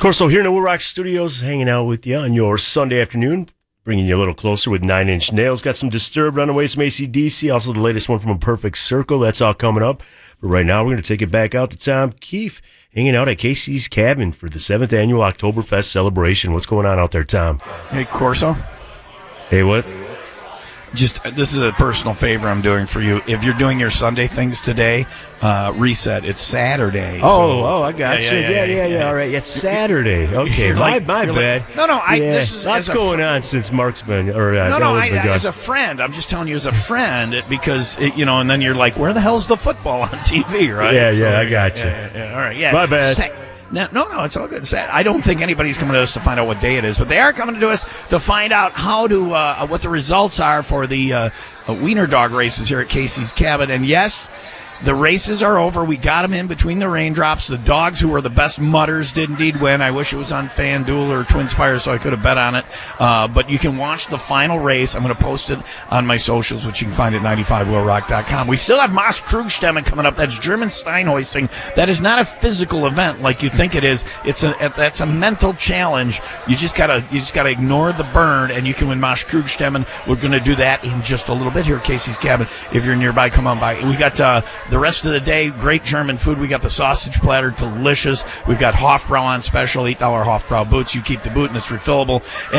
Corso here in the Will Rock Studios, hanging out with you on your Sunday afternoon, bringing you a little closer with Nine Inch Nails. Got some Disturbed, Runaways, some AC/DC, also the latest one from A Perfect Circle. That's all coming up. But right now, we're going to take it back out to Tom Keefe, hanging out at Casey's Cabin for the 7th annual Oktoberfest celebration. What's going on out there, Tom? Hey, Corso. Hey, what? This is a personal favor I'm doing for you. If you're doing your Sunday things today, reset. It's Saturday. I got you. Yeah. All right, it's Saturday. Okay, my bad. This is lots going on since Mark's been. As a friend, I'm just telling you as a friend because and then you're like, where the hell's the football on TV, right? Yeah, I got you. All right, yeah. My bad. No, it's all good. I don't think anybody's coming to us to find out what day it is, but they are coming to us to find out how to what the results are for the wiener dog races here at Casey's Cabin. And yes, the races are over. We got them in between the raindrops. The dogs who were the best mutters did indeed win. I wish it was on FanDuel or TwinSpires so I could have bet on it. But you can watch the final race. I'm going to post it on my socials, which you can find at 95willrock.com. We still have Moss Krugstemmen coming up. That's German Steinhoisting. That is not a physical event like you think it is. That's a mental challenge. You just gotta ignore the burn, and you can win Moss Krugstemmen. We're going to do that in just a little bit here at Casey's Cabin. If you're nearby, come on by. We got the rest of the day, great German food. We got the sausage platter, delicious. We've got Hofbrau on special, $8 Hofbrau boots. You keep the boot and it's refillable.